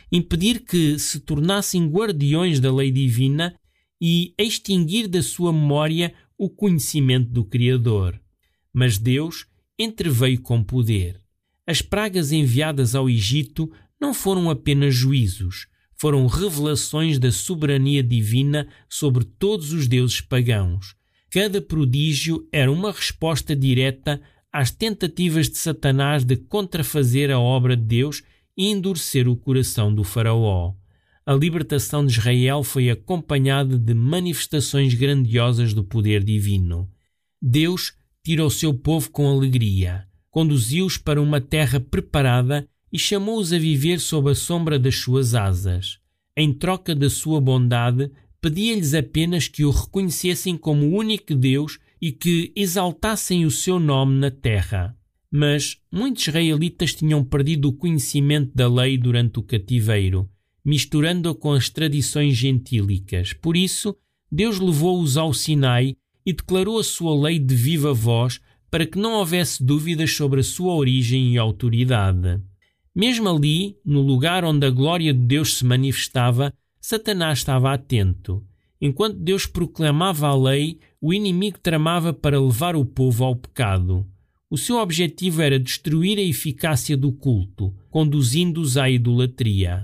impedir que se tornassem guardiões da lei divina e extinguir da sua memória o conhecimento do Criador. Mas Deus entreveio com poder. As pragas enviadas ao Egito não foram apenas juízos, foram revelações da soberania divina sobre todos os deuses pagãos. Cada prodígio era uma resposta direta às tentativas de Satanás de contrafazer a obra de Deus e endurecer o coração do faraó. A libertação de Israel foi acompanhada de manifestações grandiosas do poder divino. Deus tirou o seu povo com alegria, conduziu-os para uma terra preparada e chamou-os a viver sob a sombra das suas asas. Em troca da sua bondade, pedia-lhes apenas que o reconhecessem como o único Deus e que exaltassem o seu nome na terra. Mas muitos israelitas tinham perdido o conhecimento da lei durante o cativeiro, misturando-a com as tradições gentílicas. Por isso, Deus levou-os ao Sinai e declarou a sua lei de viva voz para que não houvesse dúvidas sobre a sua origem e autoridade. Mesmo ali, no lugar onde a glória de Deus se manifestava, Satanás estava atento. Enquanto Deus proclamava a lei, o inimigo tramava para levar o povo ao pecado. O seu objetivo era destruir a eficácia do culto, conduzindo-os à idolatria.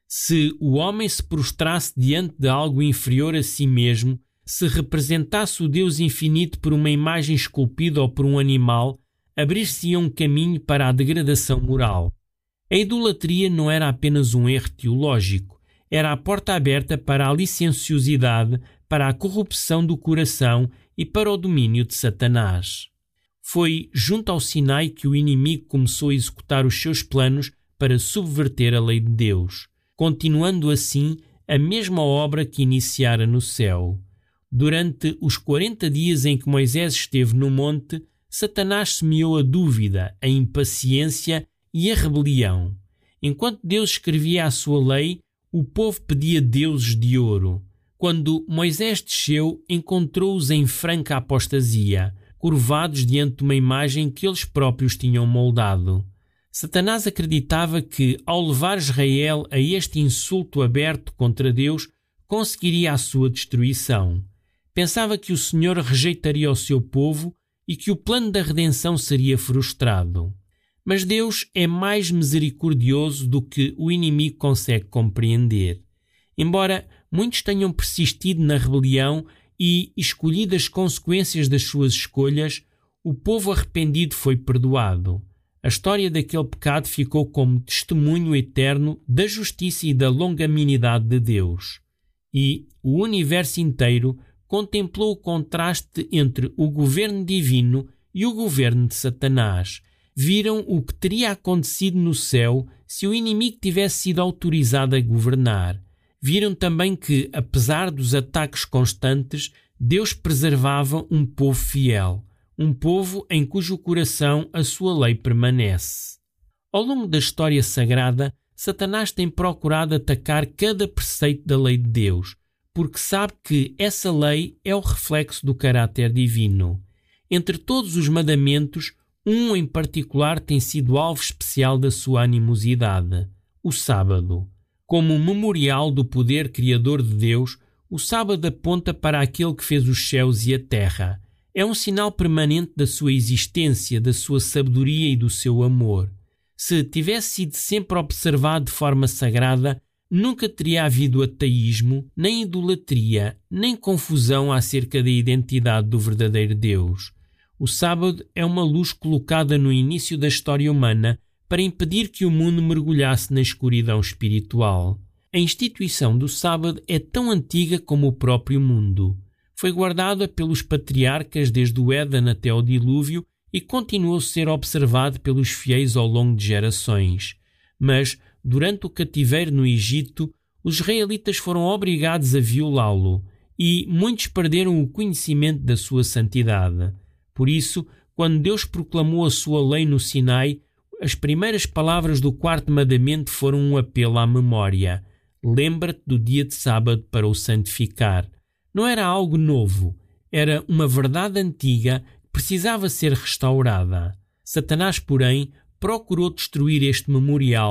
Se o homem se prostrasse diante de algo inferior a si mesmo, se representasse o Deus infinito por uma imagem esculpida ou por um animal, abrir-se-ia um caminho para a degradação moral. A idolatria não era apenas um erro teológico, era a porta aberta para a licenciosidade, para a corrupção do coração e para o domínio de Satanás. Foi junto ao Sinai que o inimigo começou a executar os seus planos para subverter a lei de Deus, continuando assim a mesma obra que iniciara no céu. Durante os 40 dias em que Moisés esteve no monte, Satanás semeou a dúvida, a impaciência e a rebelião. Enquanto Deus escrevia a sua lei, o povo pedia deuses de ouro. Quando Moisés desceu, encontrou-os em franca apostasia, curvados diante de uma imagem que eles próprios tinham moldado. Satanás acreditava que, ao levar Israel a este insulto aberto contra Deus, conseguiria a sua destruição. Pensava que o Senhor rejeitaria o seu povo e que o plano da redenção seria frustrado. Mas Deus é mais misericordioso do que o inimigo consegue compreender. Embora muitos tenham persistido na rebelião e escolhido as consequências das suas escolhas, o povo arrependido foi perdoado. A história daquele pecado ficou como testemunho eterno da justiça e da longanimidade de Deus. E o universo inteiro contemplou o contraste entre o governo divino e o governo de Satanás. Viram o que teria acontecido no céu se o inimigo tivesse sido autorizado a governar. Viram também que, apesar dos ataques constantes, Deus preservava um povo fiel, um povo em cujo coração a sua lei permanece. Ao longo da história sagrada, Satanás tem procurado atacar cada preceito da lei de Deus, porque sabe que essa lei é o reflexo do caráter divino. Entre todos os mandamentos, um em particular tem sido alvo especial da sua animosidade: o sábado. Como memorial do poder criador de Deus, o sábado aponta para aquele que fez os céus e a terra. É um sinal permanente da sua existência, da sua sabedoria e do seu amor. Se tivesse sido sempre observado de forma sagrada, nunca teria havido ateísmo, nem idolatria, nem confusão acerca da identidade do verdadeiro Deus. O sábado é uma luz colocada no início da história humana para impedir que o mundo mergulhasse na escuridão espiritual. A instituição do sábado é tão antiga como o próprio mundo. Foi guardada pelos patriarcas desde o Éden até o dilúvio e continuou a ser observado pelos fiéis ao longo de gerações. Mas, durante o cativeiro no Egito, os israelitas foram obrigados a violá-lo e muitos perderam o conhecimento da sua santidade. Por isso, quando Deus proclamou a sua lei no Sinai, as primeiras palavras do 4º mandamento foram um apelo à memória. Lembra-te do dia de sábado para o santificar. Não era algo novo, era uma verdade antiga que precisava ser restaurada. Satanás, porém, procurou destruir este memorial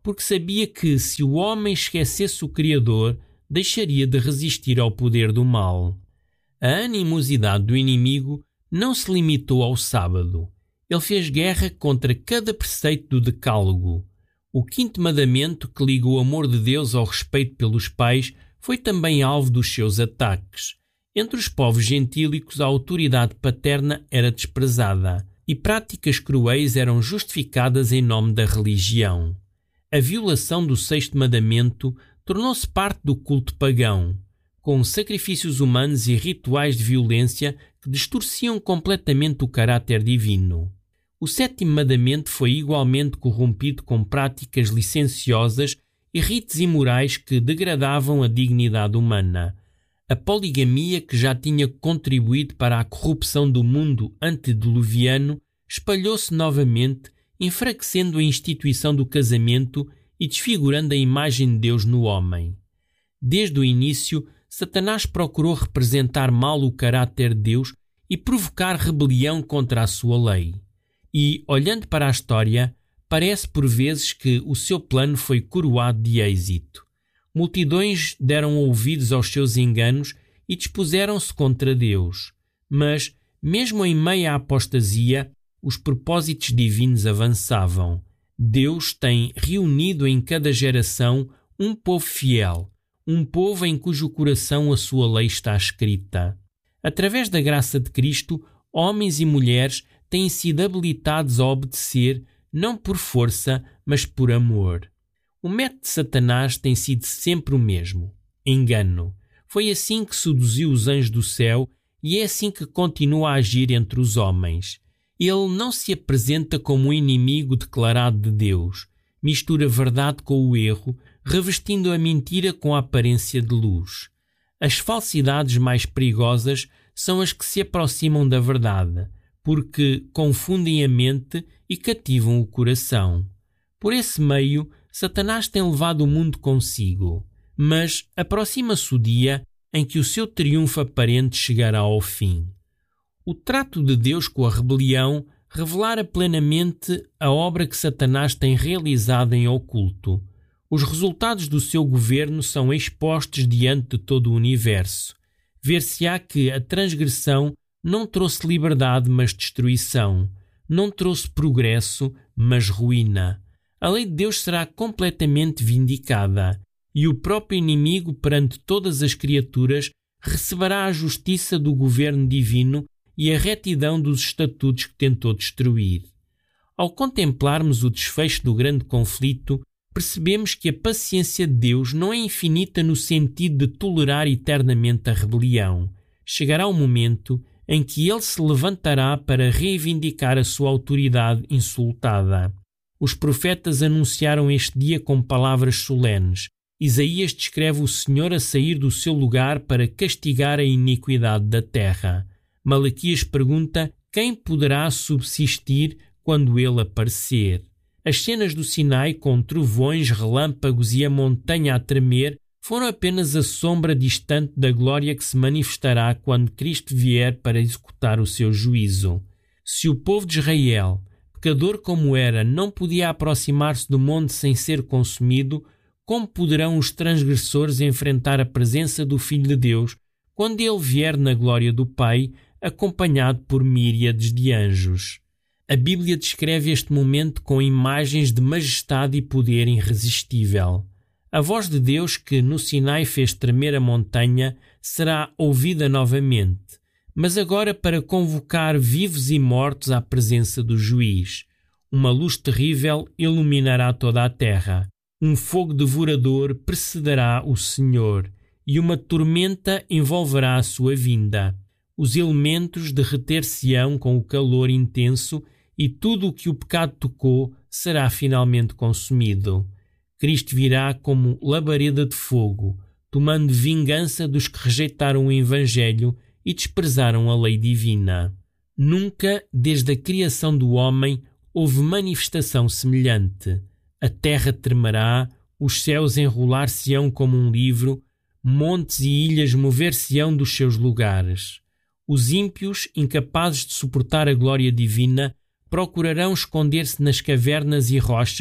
porque sabia que, se o homem esquecesse o Criador, deixaria de resistir ao poder do mal. A animosidade do inimigo não se limitou ao sábado. Ele fez guerra contra cada preceito do Decálogo. O quinto mandamento, que liga o amor de Deus ao respeito pelos pais, foi também alvo dos seus ataques. Entre os povos gentílicos, a autoridade paterna era desprezada e práticas cruéis eram justificadas em nome da religião. A violação do sexto mandamento tornou-se parte do culto pagão, com sacrifícios humanos e rituais de violência que distorciam completamente o caráter divino. O sétimo mandamento foi igualmente corrompido com práticas licenciosas e ritos imorais que degradavam a dignidade humana. A poligamia, que já tinha contribuído para a corrupção do mundo antediluviano, espalhou-se novamente, enfraquecendo a instituição do casamento e desfigurando a imagem de Deus no homem. Desde o início, Satanás procurou representar mal o caráter de Deus e provocar rebelião contra a sua lei. E, olhando para a história, parece por vezes que o seu plano foi coroado de êxito. Multidões deram ouvidos aos seus enganos e dispuseram-se contra Deus. Mas, mesmo em meio à apostasia, os propósitos divinos avançavam. Deus tem reunido em cada geração um povo fiel, um povo em cujo coração a sua lei está escrita. Através da graça de Cristo, homens e mulheres têm sido habilitados a obedecer, não por força, mas por amor. O método de Satanás tem sido sempre o mesmo: engano. Foi assim que seduziu os anjos do céu e é assim que continua a agir entre os homens. Ele não se apresenta como um inimigo declarado de Deus. Mistura verdade com o erro, revestindo a mentira com a aparência de luz. As falsidades mais perigosas são as que se aproximam da verdade, porque confundem a mente e cativam o coração. Por esse meio, Satanás tem levado o mundo consigo, mas aproxima-se o dia em que o seu triunfo aparente chegará ao fim. O trato de Deus com a rebelião revelara plenamente a obra que Satanás tem realizado em oculto. Os resultados do seu governo são expostos diante de todo o universo. Ver-se-á que a transgressão não trouxe liberdade, mas destruição. Não trouxe progresso, mas ruína. A lei de Deus será completamente vindicada, e o próprio inimigo, perante todas as criaturas, receberá a justiça do governo divino e a retidão dos estatutos que tentou destruir. Ao contemplarmos o desfecho do grande conflito, percebemos que a paciência de Deus não é infinita no sentido de tolerar eternamente a rebelião. Chegará o momento em que ele se levantará para reivindicar a sua autoridade insultada. Os profetas anunciaram este dia com palavras solenes. Isaías descreve o Senhor a sair do seu lugar para castigar a iniquidade da terra. Malaquias pergunta quem poderá subsistir quando ele aparecer. As cenas do Sinai, com trovões, relâmpagos e a montanha a tremer, foram apenas a sombra distante da glória que se manifestará quando Cristo vier para executar o seu juízo. Se o povo de Israel, pecador como era, não podia aproximar-se do monte sem ser consumido, como poderão os transgressores enfrentar a presença do Filho de Deus quando ele vier na glória do Pai, acompanhado por miríades de anjos? A Bíblia descreve este momento com imagens de majestade e poder irresistível. A voz de Deus, que no Sinai fez tremer a montanha, será ouvida novamente, mas agora para convocar vivos e mortos à presença do juiz. Uma luz terrível iluminará toda a terra. Um fogo devorador precederá o Senhor, e uma tormenta envolverá a sua vinda. Os elementos derreter-se-ão com o calor intenso, e tudo o que o pecado tocou será finalmente consumido. Cristo virá como labareda de fogo, tomando vingança dos que rejeitaram o Evangelho e desprezaram a lei divina. Nunca, desde a criação do homem, houve manifestação semelhante. A terra tremerá, os céus enrolar-se-ão como um livro, montes e ilhas mover-se-ão dos seus lugares. Os ímpios, incapazes de suportar a glória divina, procurarão esconder-se nas cavernas e rochas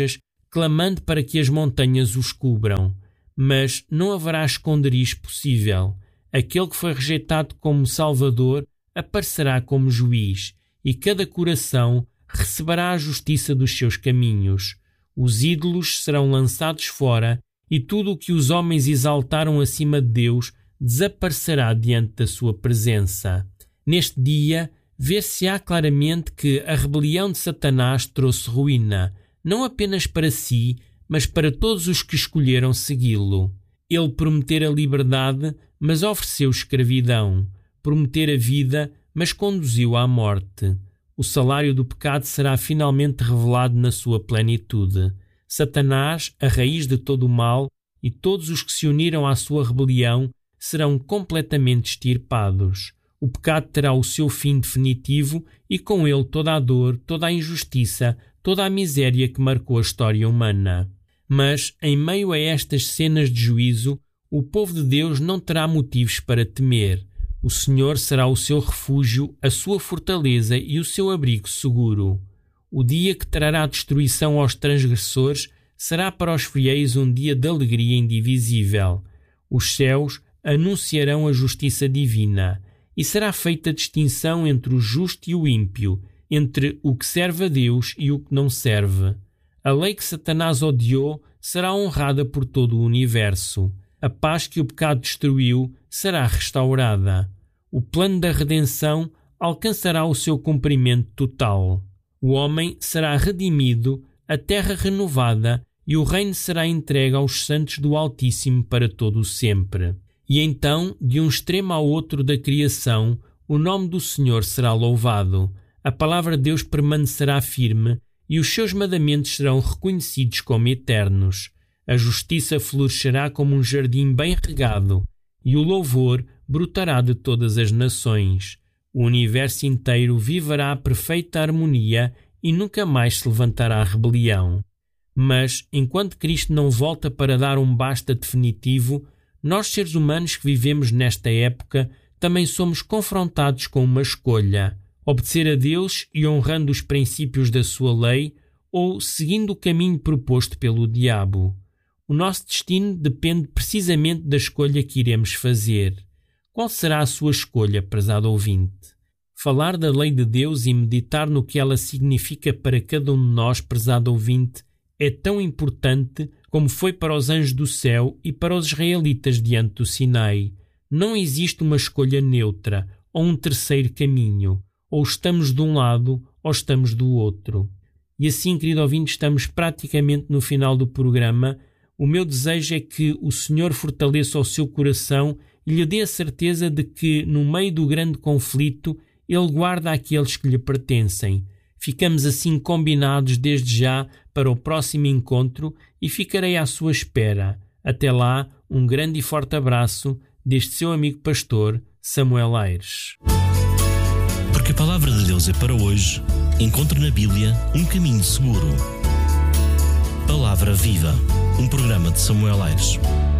clamando para que as montanhas os cubram. Mas não haverá esconderijo possível. Aquele que foi rejeitado como Salvador aparecerá como juiz, e cada coração receberá a justiça dos seus caminhos. Os ídolos serão lançados fora, e tudo o que os homens exaltaram acima de Deus desaparecerá diante da sua presença. Neste dia, ver-se-á claramente que a rebelião de Satanás trouxe ruína, não apenas para si, mas para todos os que escolheram segui-lo. Ele prometera liberdade, mas ofereceu escravidão. Prometera vida, mas conduziu à morte. O salário do pecado será finalmente revelado na sua plenitude. Satanás, a raiz de todo o mal, e todos os que se uniram à sua rebelião serão completamente extirpados. O pecado terá o seu fim definitivo e com ele toda a dor, toda a injustiça, toda a miséria que marcou a história humana. Mas, em meio a estas cenas de juízo, o povo de Deus não terá motivos para temer. O Senhor será o seu refúgio, a sua fortaleza e o seu abrigo seguro. O dia que trará destruição aos transgressores será para os fiéis um dia de alegria indivisível. Os céus anunciarão a justiça divina, e será feita distinção entre o justo e o ímpio, entre o que serve a Deus e o que não serve. A lei que Satanás odiou será honrada por todo o universo. A paz que o pecado destruiu será restaurada. O plano da redenção alcançará o seu cumprimento total. O homem será redimido, a terra renovada e o reino será entregue aos santos do Altíssimo para todo o sempre. E então, de um extremo ao outro da criação, o nome do Senhor será louvado. A palavra de Deus permanecerá firme e os seus mandamentos serão reconhecidos como eternos. A justiça florescerá como um jardim bem regado, e o louvor brotará de todas as nações. O universo inteiro viverá a perfeita harmonia e nunca mais se levantará a rebelião. Mas, enquanto Cristo não volta para dar um basta definitivo, nós seres humanos que vivemos nesta época também somos confrontados com uma escolha: obedecer a Deus e honrando os princípios da sua lei, ou seguindo o caminho proposto pelo diabo. O nosso destino depende precisamente da escolha que iremos fazer. Qual será a sua escolha, prezado ouvinte? Falar da lei de Deus e meditar no que ela significa para cada um de nós, prezado ouvinte, é tão importante como foi para os anjos do céu e para os israelitas diante do Sinai. Não existe uma escolha neutra ou um terceiro caminho. Ou estamos de um lado ou estamos do outro. E assim, querido ouvinte, estamos praticamente no final do programa. O meu desejo é que o Senhor fortaleça o seu coração e lhe dê a certeza de que, no meio do grande conflito, Ele guarda aqueles que lhe pertencem. Ficamos assim combinados desde já para o próximo encontro e ficarei à sua espera. Até lá, um grande e forte abraço deste seu amigo pastor, Samuel Aires. Porque a palavra de Deus é para hoje, encontre na Bíblia um caminho seguro. Palavra Viva, um programa de Samuel Aires.